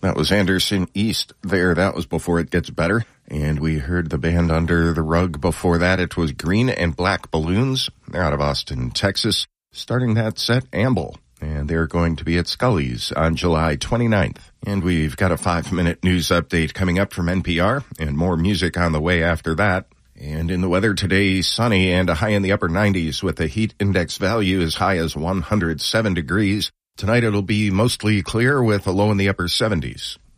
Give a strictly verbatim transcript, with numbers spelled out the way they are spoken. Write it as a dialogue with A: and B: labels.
A: That was Anderson East there. That was Before It Gets Better. And we heard the band Under the Rug before that. It was Green and Black Balloons. They're out of Austin, Texas. Starting that set, Amble. And they're going to be at Scully's on July twenty-ninth. And we've got a five-minute news update coming up from N P R and more music on the way after that. And in the weather today, sunny and a high in the upper nineties with a heat index value as high as one hundred seven degrees. Tonight it'll be mostly clear with a low in the upper seventies.